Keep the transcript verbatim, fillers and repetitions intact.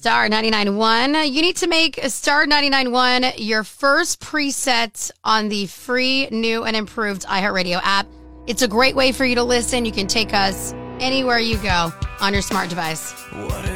Star ninety-nine point one. You need to make Star ninety-nine point one your first preset on the free, new, and improved iHeartRadio app. It's a great way for you to listen. You can take us anywhere you go on your smart device. What